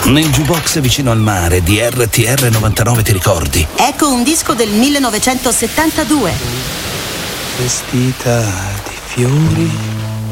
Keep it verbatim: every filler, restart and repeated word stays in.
Nel jukebox vicino al mare di R T R novantanove, ti ricordi? Ecco un disco del millenovecentosettantadue. Vestita di fiori